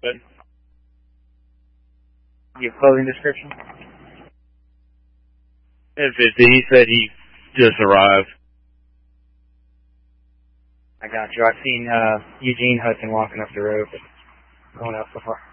But your clothing description? N50. He said he just arrived. I got you. I've seen Eugene Hudson walking up the road, but going out so far.